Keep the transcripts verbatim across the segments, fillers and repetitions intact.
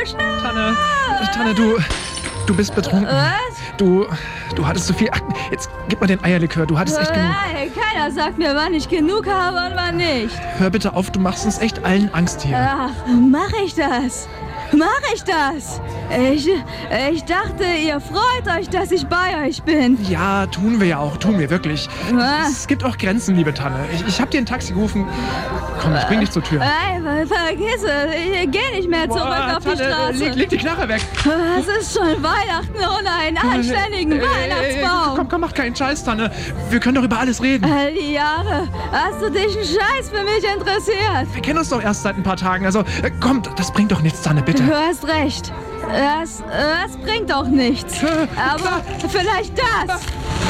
schnell! Tanne, Tanne, du, du bist betrunken. Was? Du, du hattest zu viel. Ach, jetzt gib mal den Eierlikör, du hattest echt genug. Nein, keiner sagt mir, wann ich genug habe und wann nicht. Hör bitte auf, du machst uns echt allen Angst hier. Ach, mach ich das? Mach ich das? Ich, ich dachte, ihr freut euch, dass ich bei euch bin. Ja, tun wir ja auch, tun wir wirklich. Was? Es gibt auch Grenzen, liebe Tanne. Ich, ich hab dir ein Taxi gerufen. Komm, ich bring dich zur Tür. Ey, ver- vergiss es, ich geh nicht mehr zurück Boah, auf die Tanne, Straße. Leg, leg die Knarre weg. Es ist schon Weihnachten ohne einen anständigen Ey, ey, ey, Weihnachtsbaum. Komm, komm, mach keinen Scheiß, Tanne. Wir können doch über alles reden. All die Jahre hast du dich einen Scheiß für mich interessiert. Wir kennen uns doch erst seit ein paar Tagen. Also, äh, komm, das bringt doch nichts, Tanne, bitte. Du hast recht. Das, das bringt doch nichts. Äh, Aber klar. vielleicht das.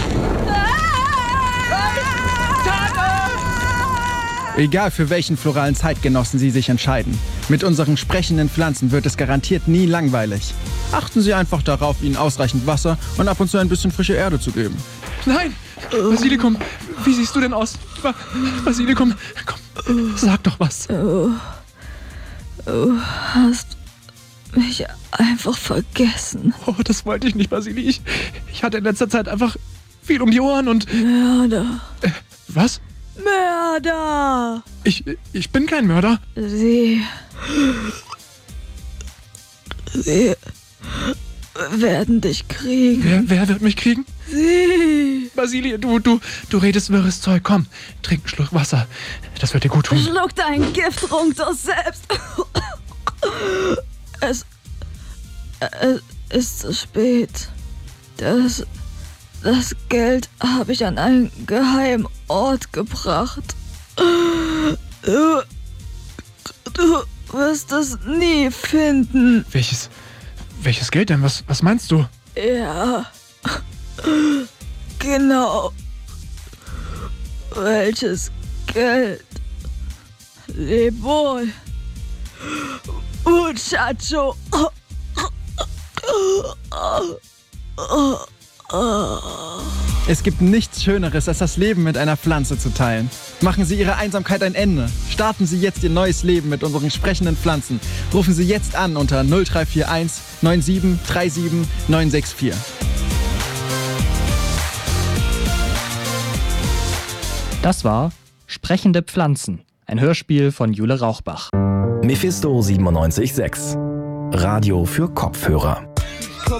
Egal für welchen floralen Zeitgenossen Sie sich entscheiden. Mit unseren sprechenden Pflanzen wird es garantiert nie langweilig. Achten Sie einfach darauf, ihnen ausreichend Wasser und ab und zu ein bisschen frische Erde zu geben. Nein! Basilikum, wie siehst du denn aus? Ba- Basilikum, komm, sag doch was. Du, du hast mich einfach vergessen. Oh, das wollte ich nicht, Basili. Ich, ich hatte in letzter Zeit einfach viel um die Ohren und... Mörder. Äh, was? Mörder! Ich, ich bin kein Mörder. Sie. Sie werden dich kriegen. Wer, wer wird mich kriegen? Sie. Basili, du, du, du redest wirres Zeug. Komm, trink einen Schluck Wasser. Das wird dir gut tun. Schluck dein Gift, trunk das selbst. Es, es ist zu spät. Das, das Geld habe ich an einen geheimen Ort gebracht. Du, du wirst es nie finden. Welches, welches Geld denn? Was, was meinst du? Ja, genau. Welches Geld? Leb wohl. Muchacho. Es gibt nichts Schöneres, als das Leben mit einer Pflanze zu teilen. Machen Sie Ihrer Einsamkeit ein Ende. Starten Sie jetzt Ihr neues Leben mit unseren sprechenden Pflanzen. Rufen Sie jetzt an unter null drei vier eins neun sieben drei sieben neun sechs vier. Das war Sprechende Pflanzen, ein Hörspiel von Jule Rauchbach. Mephisto siebenundneunzig Komma sechs. Radio für Kopfhörer.